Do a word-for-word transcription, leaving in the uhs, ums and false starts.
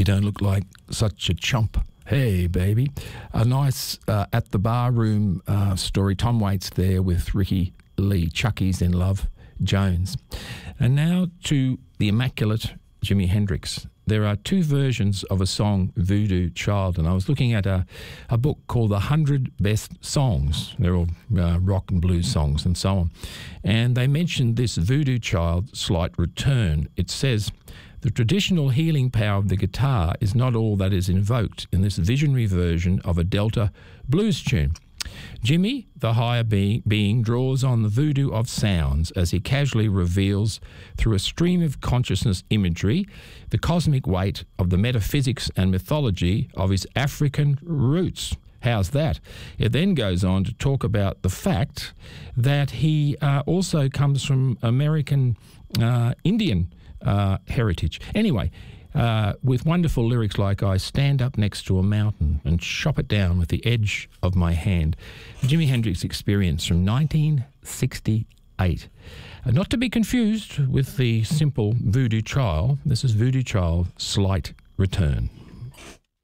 don't look like such a chump. Hey, baby. A nice uh, at the bar room uh, story. Tom Waits there with Ricky Lee. Chucky's in Love Jones. And now to the immaculate Jimi Hendrix. There are two versions of a song, Voodoo Child, and I was looking at a, a book called The one hundred Best Songs. They're all uh, rock and blues songs and so on. And they mentioned this Voodoo Child, Slight Return. It says, the traditional healing power of the guitar is not all that is invoked in this visionary version of a Delta blues tune. Jimmy, the higher being, being, draws on the voodoo of sounds as he casually reveals through a stream of consciousness imagery the cosmic weight of the metaphysics and mythology of his African roots. How's that? It then goes on to talk about the fact that he uh, also comes from American uh, Indian uh, heritage. Anyway, Uh, with wonderful lyrics like I stand up next to a mountain and chop it down with the edge of my hand. Jimi Hendrix Experience from nineteen sixty-eight. Uh, not to be confused with the simple Voodoo Child. This is Voodoo Child, Slight Return.